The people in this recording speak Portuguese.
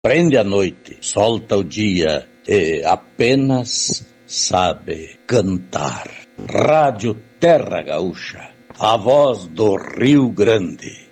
Prende a noite, solta o dia e apenas sabe cantar. Rádio Terra Gaúcha, a voz do Rio Grande.